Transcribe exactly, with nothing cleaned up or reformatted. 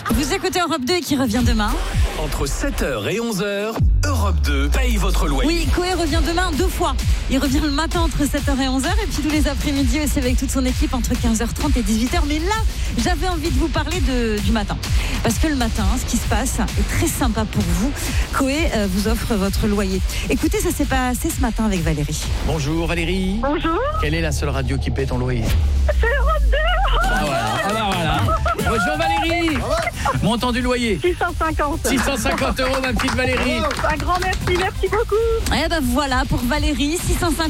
Vous écoutez Europe deux qui revient demain. Entre sept heures et onze heures, Europe deux paye votre loyer. Oui, Coé revient demain deux fois. Il revient le matin entre sept heures et onze heures et puis tous les après-midi aussi avec toute son équipe entre quinze heures trente et dix-huit heures. Mais là, j'avais envie de vous parler de, du matin. Parce que le matin, ce qui se passe est très sympa pour vous. Coé euh, vous offre votre loyer. Écoutez, ça s'est passé ce matin avec Valérie. Bonjour Valérie. Bonjour. Quelle est la seule radio qui paie ton loyer? C'est Europe deux. Ah voilà, ah bah voilà. Bonjour Valérie. Montant du loyer. six cent cinquante. six cent cinquante euros ma petite Valérie. Un grand merci, merci beaucoup. Et ben voilà pour Valérie, six cent cinquante.